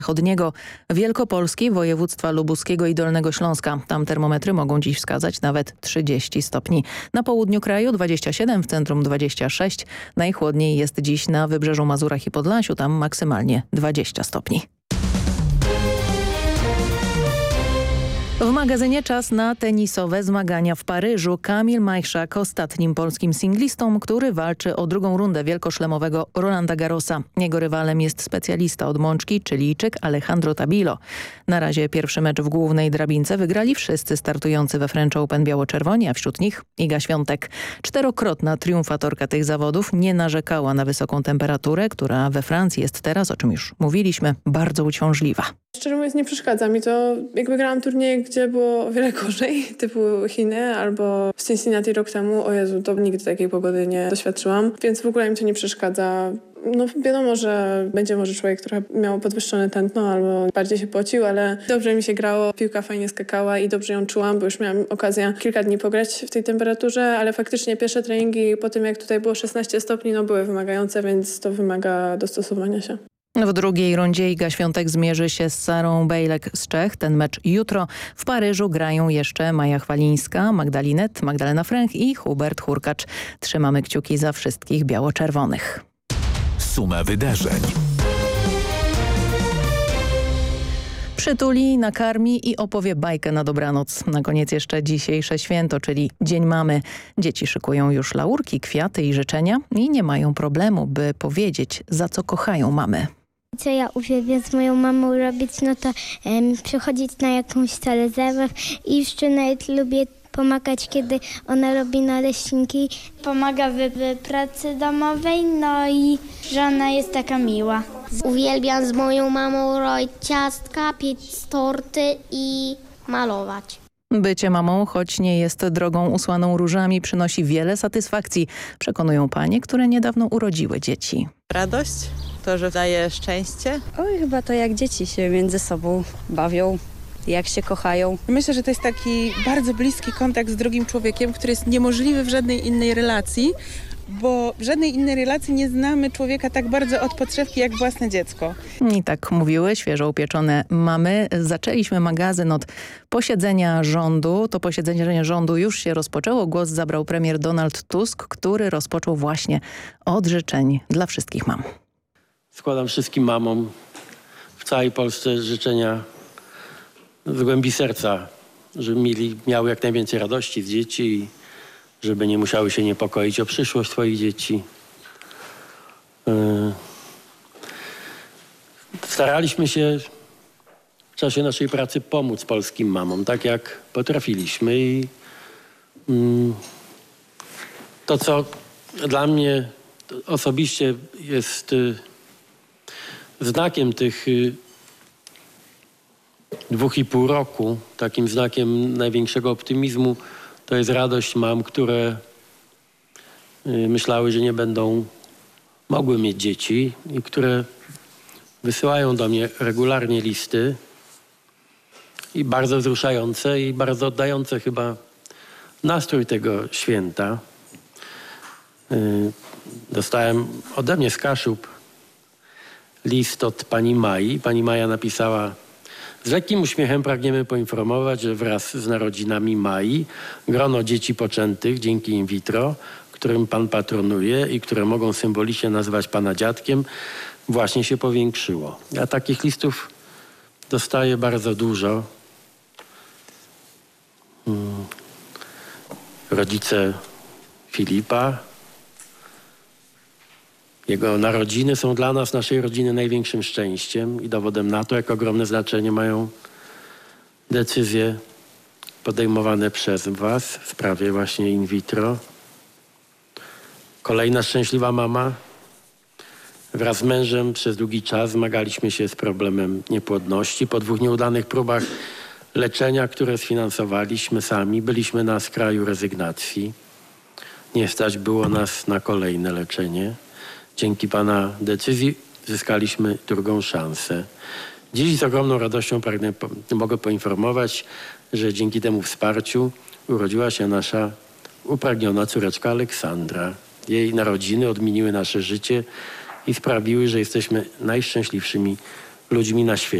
Od niego Wielkopolski, województwa lubuskiego i Dolnego Śląska. Tam termometry mogą dziś wskazać nawet 30 stopni. Na południu kraju 27, w centrum 26. Najchłodniej jest dziś na Wybrzeżu, Mazurach i Podlasiu. Tam maksymalnie 20 stopni. W magazynie czas na tenisowe zmagania w Paryżu. Kamil Majchrzak ostatnim polskim singlistą, który walczy o drugą rundę wielkoszlemowego Rolanda Garrosa. Jego rywalem jest specjalista od mączki, Chilijczyk Alejandro Tabilo. Na razie pierwszy mecz w głównej drabince wygrali wszyscy startujący we French Open biało-czerwoni, a wśród nich Iga Świątek. Czterokrotna triumfatorka tych zawodów nie narzekała na wysoką temperaturę, która we Francji jest teraz, o czym już mówiliśmy, bardzo uciążliwa. Szczerze mówiąc, nie przeszkadza mi to. Jakby grałam turnieje, gdzie było o wiele gorzej, typu Chiny albo w Cincinnati rok temu. O Jezu, to nigdy takiej pogody nie doświadczyłam, więc w ogóle mi to nie przeszkadza. No wiadomo, że będzie może człowiek trochę miał podwyższone tętno albo bardziej się pocił, ale dobrze mi się grało, piłka fajnie skakała i dobrze ją czułam, bo już miałam okazję kilka dni pograć w tej temperaturze, ale faktycznie pierwsze treningi po tym, jak tutaj było 16 stopni, no były wymagające, więc to wymaga dostosowania się. W drugiej rundzie Iga Świątek zmierzy się z Sarą Bejlek z Czech. Ten mecz jutro. W Paryżu grają jeszcze Maja Chwalińska, Magdalena Fręch i Hubert Hurkacz. Trzymamy kciuki za wszystkich biało-czerwonych. Suma wydarzeń. Przytuli, nakarmi i opowie bajkę na dobranoc. Na koniec jeszcze dzisiejsze święto, czyli Dzień Mamy. Dzieci szykują już laurki, kwiaty i życzenia i nie mają problemu, by powiedzieć, za co kochają mamy. Co ja uwielbiam z moją mamą robić, no to przychodzić na jakąś salę zabaw i jeszcze nawet lubię pomagać, kiedy ona robi naleśniki. Pomaga w pracy domowej, no i że ona jest taka miła. Uwielbiam z moją mamą robić ciastka, piec torty i malować. Bycie mamą, choć nie jest drogą usłaną różami, przynosi wiele satysfakcji, przekonują panie, które niedawno urodziły dzieci. Radość, to, że daje szczęście. Oj, chyba to jak dzieci się między sobą bawią, jak się kochają. Myślę, że to jest taki bardzo bliski kontakt z drugim człowiekiem, który jest niemożliwy w żadnej innej relacji, bo w żadnej innej relacji nie znamy człowieka tak bardzo od podszewki jak własne dziecko. I tak mówiły świeżo upieczone mamy. Zaczęliśmy magazyn od posiedzenia rządu. To posiedzenie rządu już się rozpoczęło. Głos zabrał premier Donald Tusk, który rozpoczął właśnie od życzeń dla wszystkich mam. Składam wszystkim mamom w całej Polsce życzenia z głębi serca, żeby miały jak najwięcej radości z dzieci i żeby nie musiały się niepokoić o przyszłość swoich dzieci. Staraliśmy się w czasie naszej pracy pomóc polskim mamom, tak jak potrafiliśmy. I to, co dla mnie osobiście jest znakiem tych 2,5 roku, takim znakiem największego optymizmu, to jest radość mam, które myślały, że nie będą mogły mieć dzieci i które wysyłają do mnie regularnie listy i bardzo wzruszające i bardzo oddające chyba nastrój tego święta. Dostałem ode mnie z Kaszub list od pani Mai. Pani Maja napisała: z lekkim uśmiechem pragniemy poinformować, że wraz z narodzinami Mai grono dzieci poczętych dzięki in vitro, którym Pan patronuje i które mogą symbolicznie nazwać Pana dziadkiem, właśnie się powiększyło. Ja takich listów dostaję bardzo dużo. Rodzice Filipa, jego narodziny są dla nas, naszej rodziny, największym szczęściem i dowodem na to, jak ogromne znaczenie mają decyzje podejmowane przez Was w sprawie właśnie in vitro. Kolejna szczęśliwa mama. Wraz z mężem przez długi czas zmagaliśmy się z problemem niepłodności. Po 2 nieudanych próbach leczenia, które sfinansowaliśmy sami, byliśmy na skraju rezygnacji. Nie stać było nas na kolejne leczenie. Dzięki Pana decyzji zyskaliśmy drugą szansę. Dziś z ogromną radością mogę poinformować, że dzięki temu wsparciu urodziła się nasza upragniona córeczka Aleksandra. Jej narodziny odmieniły nasze życie i sprawiły, że jesteśmy najszczęśliwszymi ludźmi na świecie.